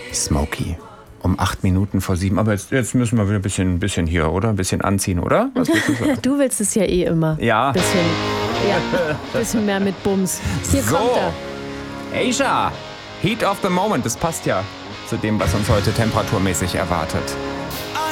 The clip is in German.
Smokey. Um 8 Minuten vor 7. Aber jetzt müssen wir wieder ein bisschen hier, oder? Ein bisschen anziehen, oder? Was willst du sagen? Du willst es ja eh immer. Ja. Bisschen mehr mit Bums. Hier kommt er. Asia, Heat of the Moment. Das passt ja zu dem, was uns heute temperaturmäßig erwartet.